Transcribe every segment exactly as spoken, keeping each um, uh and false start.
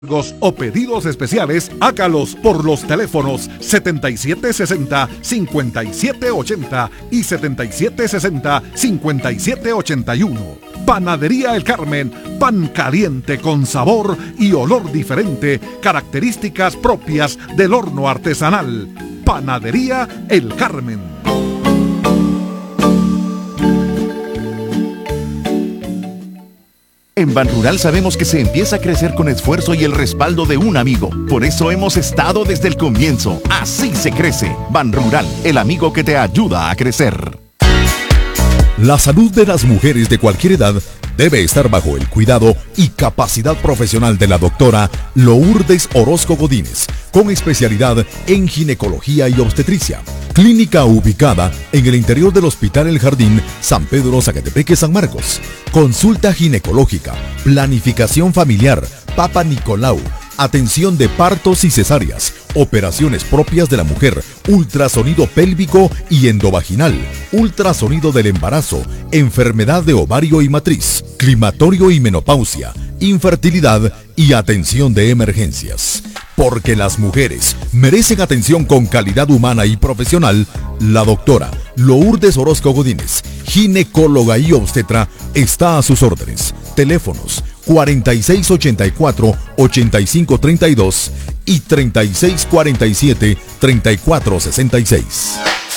o pedidos especiales, hágalos por los teléfonos setenta y siete sesenta, cincuenta y siete ochenta y setenta y siete sesenta, cincuenta y siete ochenta y uno. Panadería El Carmen, pan caliente con sabor y olor diferente, características propias del horno artesanal. Panadería El Carmen. En Banrural sabemos que se empieza a crecer con esfuerzo y el respaldo de un amigo. Por eso hemos estado desde el comienzo. Así se crece. Banrural, el amigo que te ayuda a crecer. La salud de las mujeres de cualquier edad debe estar bajo el cuidado y capacidad profesional de la doctora Lourdes Orozco Godínez, con especialidad en ginecología y obstetricia. Clínica ubicada en el interior del Hospital El Jardín, San Pedro, Zacatepeque, San Marcos. Consulta ginecológica, planificación familiar, Papa Nicolau, atención de partos y cesáreas, operaciones propias de la mujer, ultrasonido pélvico y endovaginal, ultrasonido del embarazo, enfermedad de ovario y matriz, climatorio y menopausia, infertilidad y atención de emergencias. Porque las mujeres merecen atención con calidad humana y profesional, la doctora Lourdes Orozco Godínez, ginecóloga y obstetra, está a sus órdenes. Teléfonos cuarenta y seis ochenta y cuatro, ochenta y cinco treinta y dos y treinta y seis cuarenta y siete, treinta y cuatro sesenta y seis.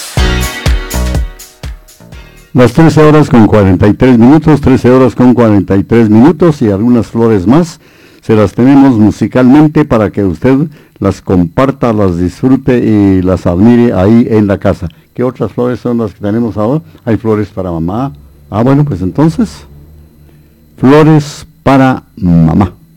Las trece horas con cuarenta y tres minutos, trece horas con cuarenta y tres minutos y algunas flores más. Se las tenemos musicalmente para que usted las comparta, las disfrute y las admire ahí en la casa. ¿Qué otras flores son las que tenemos ahora? Hay flores para mamá. Ah, bueno, pues entonces, flores para mamá.